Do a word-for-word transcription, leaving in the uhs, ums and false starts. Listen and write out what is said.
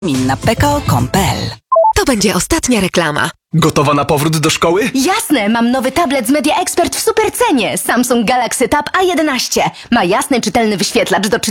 min na p k o kropka com kropka p l. To będzie ostatnia reklama. Gotowa na powrót do szkoły? Jasne, mam nowy tablet z Media Expert w supercenie. Samsung Galaxy Tab A jedenaście. Ma jasny, czytelny wyświetlacz do